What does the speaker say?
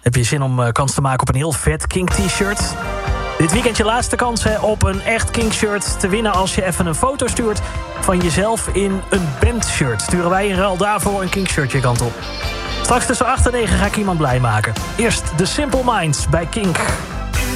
Heb je zin om kans te maken op een heel vet Kink t-shirt? Dit weekend je laatste kans op een echt Kink shirt te winnen als je even een foto stuurt van jezelf in een bandshirt. Sturen wij in ruil daarvoor een Kink shirt je kant op. Straks tussen 8 en 9 ga ik iemand blij maken. Eerst The Simple Minds bij Kink.